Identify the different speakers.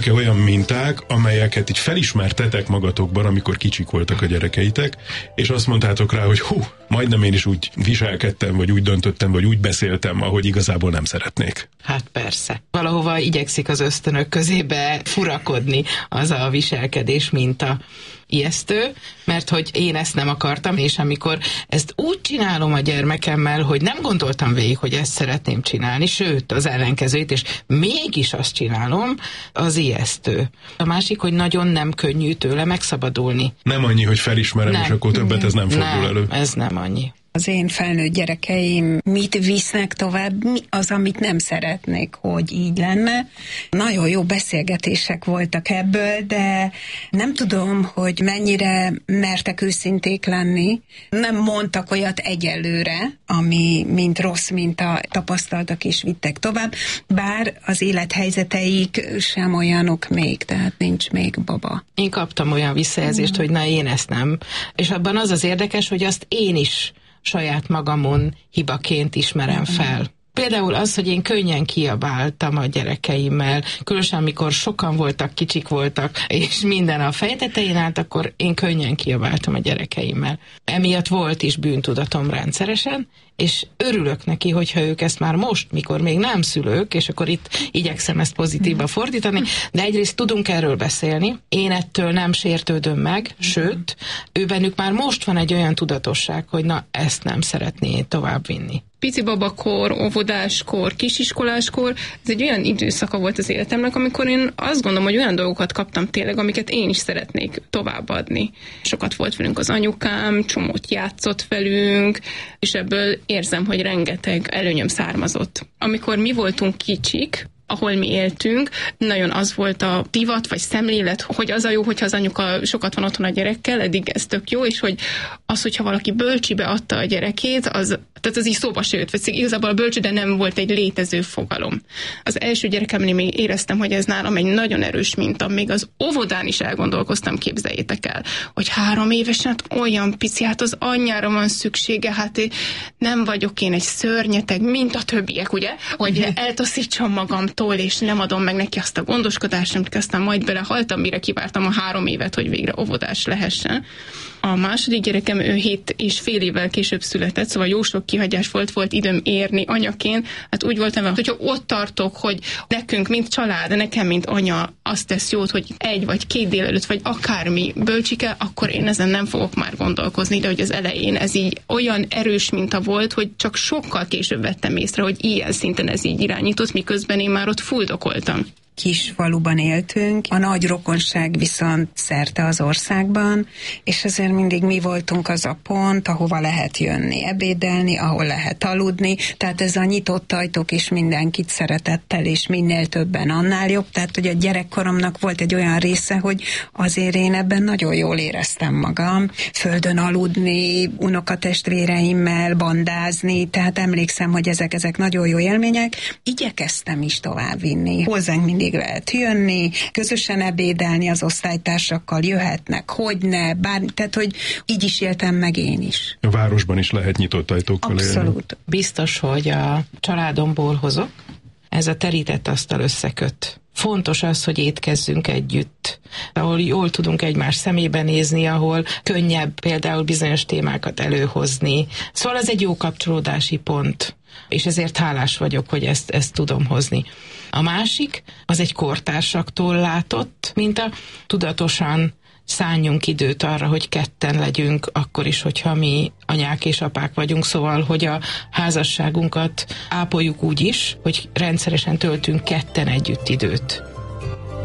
Speaker 1: Vannak-e olyan minták, amelyeket így felismertetek magatokban, amikor kicsik voltak a gyerekeitek, és azt mondtátok rá, hogy majdnem én is úgy viselkedtem, vagy úgy döntöttem, vagy úgy beszéltem, ahogy igazából nem szeretnék?
Speaker 2: Hát persze. Valahova igyekszik az ösztönök közébe furakodni az a viselkedés minta. Ijesztő, mert hogy én ezt nem akartam, és amikor ezt úgy csinálom a gyermekemmel, hogy nem gondoltam végig, hogy ezt szeretném csinálni, sőt, az ellenkezőjét, és mégis azt csinálom, az ijesztő. A másik, hogy nagyon nem könnyű tőle megszabadulni. Nem
Speaker 1: annyi, hogy felismerem, és akkor többet ez nem fordul elő.
Speaker 2: Ez nem annyi.
Speaker 3: Az én felnőtt gyerekeim mit visznek tovább, mi az, amit nem szeretnék, hogy így lenne. Nagyon jó beszélgetések voltak ebből, de nem tudom, hogy mennyire mertek őszinték lenni. Nem mondtak olyat egyelőre, ami mint rossz minta tapasztaltak és vittek tovább, bár az élethelyzeteik sem olyanok még, tehát nincs még baba.
Speaker 2: Én kaptam olyan visszajelzést, hogy na én ezt nem. És abban az érdekes, hogy azt én is saját magamon hibaként ismerem fel. Például az, hogy én könnyen kiabáltam a gyerekeimmel, különösen amikor sokan voltak, kicsik voltak, és minden a fejtetején állt, akkor én könnyen kiabáltam a gyerekeimmel. Emiatt volt is bűntudatom rendszeresen, és örülök neki, hogyha ők ezt már most, mikor még nem szülők, és akkor itt igyekszem ezt pozitívba fordítani, de egyrészt tudunk erről beszélni, én ettől nem sértődöm meg, sőt, bennük már most van egy olyan tudatosság, hogy na, ezt nem szeretné továbbvinni.
Speaker 4: Pici babakor, óvodáskor, kisiskoláskor, ez egy olyan időszaka volt az életemnek, amikor én azt gondolom, hogy olyan dolgokat kaptam tényleg, amiket én is szeretnék továbbadni. Sokat volt velünk az anyukám, csomót játszott velünk, és ebből érzem, hogy rengeteg előnyöm származott. Amikor mi voltunk kicsik, ahol mi éltünk, nagyon az volt a divat vagy szemlélet, hogy az a jó, hogyha az anyuka sokat van otthon a gyerekkel, eddig ez tök jó, és hogy az, hogyha valaki bölcsibe adta a gyerekét, tehát az így szóba se jött, vagy igazából a bölcside nem volt egy létező fogalom. Az első gyerekemnél még éreztem, hogy ez nálam egy nagyon erős minta, még az óvodán is elgondolkoztam, képzeljétek el, hogy 3 évesen olyan pici, hát az anyjára van szüksége, hát nem vagyok én egy szörnyeteg, mint a többiek, ugye, hogy eltaszítsam magamtól, és nem adom meg neki azt a gondoskodást, amit aztán majd belehaltam, mire kivártam a 3 évet, hogy végre óvodás lehessen. A második gyerekem, ő 7,5 évvel később született, szóval jó sok kihagyás volt időm érni anyaként. Hát úgy voltam, hogyha ott tartok, hogy nekünk, mint család, nekem, mint anya, azt tesz jót, hogy 1 vagy 2 délelőtt, vagy akármi bölcsike, akkor én ezen nem fogok már gondolkozni, de hogy az elején ez így olyan erős minta volt, hogy csak sokkal később vettem észre, hogy ilyen szinten ez így irányított, miközben én már ott fuldokoltam.
Speaker 3: Kis faluban éltünk, a nagy rokonság viszont szerte az országban, és ezért mindig mi voltunk az a pont, ahova lehet jönni ebédelni, ahol lehet aludni, tehát ez a nyitott ajtók is mindenkit szeretettel, és minél többen annál jobb, tehát hogy a gyerekkoromnak volt egy olyan része, hogy azért én ebben nagyon jól éreztem magam, földön aludni, unokatestvéreimmel bandázni, tehát emlékszem, hogy ezek nagyon jó élmények, igyekeztem is továbbvinni. Hozzánk mindig lehet jönni, közösen ebédelni az osztálytársakkal, jöhetnek, hogyne, tehát hogy így is éltem meg én is.
Speaker 1: A városban is lehet nyitott ajtókkal élni.
Speaker 3: Abszolút.
Speaker 2: Biztos, hogy a családomból hozok, ez a terített asztal összeköt. Fontos az, hogy étkezzünk együtt, ahol jól tudunk egymás szemébe nézni, ahol könnyebb például bizonyos témákat előhozni. Szóval ez egy jó kapcsolódási pont, és ezért hálás vagyok, hogy ezt tudom hozni. A másik, az egy kortársaktól látott minta, tudatosan szálljunk időt arra, hogy ketten legyünk, akkor is, hogyha mi anyák és apák vagyunk, szóval, hogy a házasságunkat ápoljuk úgy is, hogy rendszeresen töltünk ketten együtt időt.